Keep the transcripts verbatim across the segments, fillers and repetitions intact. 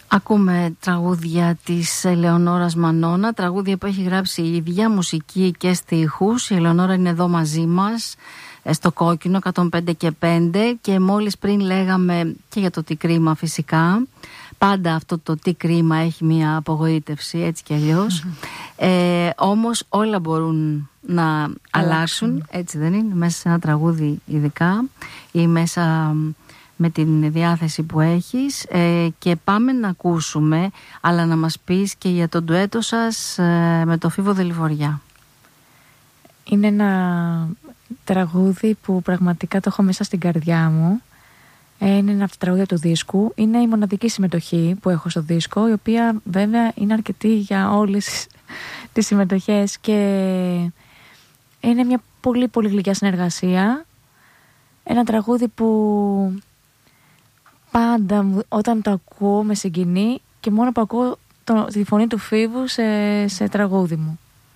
Ακούμε τραγούδια της Ελεονόρας Μανώνα, τραγούδια που έχει γράψει η ίδια, μουσική και στίχους. Η Ελεονόρα είναι εδώ μαζί μας στο Κόκκινο εκατόν πέντε και πέντε και μόλις πριν λέγαμε και για το τι κρίμα φυσικά. Πάντα αυτό το τι κρίμα έχει μια απογοήτευση, έτσι κι αλλιώς. ε, όμως όλα μπορούν να αλλάξουν. αλλάξουν, έτσι δεν είναι, μέσα σε ένα τραγούδι ειδικά ή μέσα με την διάθεση που έχεις, ε, και πάμε να ακούσουμε, αλλά να μας πεις και για το ντουέτο σας ε, με το Φίβο Δελιβοριά. Είναι ένα τραγούδι που πραγματικά το έχω μέσα στην καρδιά μου. ε, Είναι ένα από τα τραγούδια του δίσκου. Είναι η μοναδική συμμετοχή που έχω στο δίσκο, η οποία βέβαια είναι αρκετή για όλες τις συμμετοχές και είναι μια πολύ πολύ γλυκιά συνεργασία. Ένα τραγούδι που πάντα όταν το ακούω με συγκινεί και μόνο που ακούω το, τη φωνή του Φίβου σε, σε τραγούδι μου.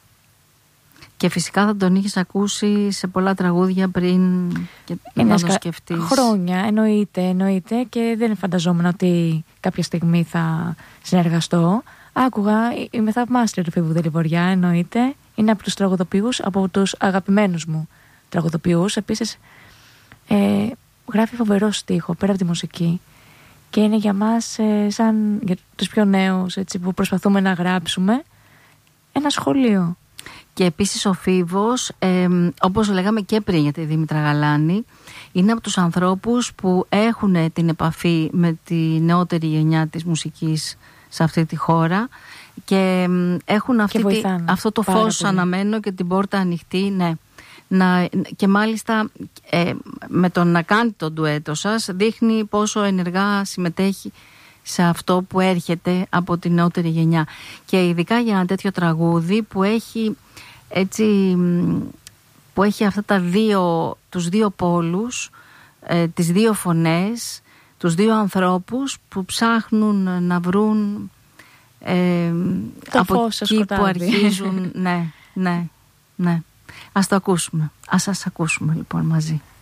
Και φυσικά θα τον είχες ακούσει σε πολλά τραγούδια πριν και να το σκεφτείς. Χρόνια, εννοείται, εννοείται και δεν φανταζόμουν ότι κάποια στιγμή θα συνεργαστώ. Άκουγα, είμαι θαυμάστρια του Φίβου Δελιβοριά, εννοείται. Είναι από τους τραγουδοποιούς, από τους αγαπημένους μου τραγουδοποιούς. Επίσης, ε, γράφει φοβερό στίχο πέρα από τη μουσική και είναι για μας ε, σαν για τους πιο νέους, έτσι, που προσπαθούμε να γράψουμε, ένα σχολείο. Και επίσης ο Φίβος, ε, όπως λέγαμε και πριν για τη Δήμητρα Γαλάνη, είναι από τους ανθρώπους που έχουν την επαφή με τη νεότερη γενιά της μουσικής σε αυτή τη χώρα και ε, έχουν αυτή και τη, αυτό το φως πολύ αναμένο και την πόρτα ανοιχτή, ναι. Να, και μάλιστα ε, με το να κάνει το ντουέτο σας δείχνει πόσο ενεργά συμμετέχει σε αυτό που έρχεται από την νεότερη γενιά και ειδικά για ένα τέτοιο τραγούδι που έχει έτσι, που έχει αυτά τα δύο, τους δύο πόλους, ε, τις δύο φωνές, τους δύο ανθρώπους που ψάχνουν να βρουν ε, από εκεί που αρχίζουν. ναι, ναι, ναι. Ας το ακούσουμε. Ας σας ακούσουμε λοιπόν μαζί.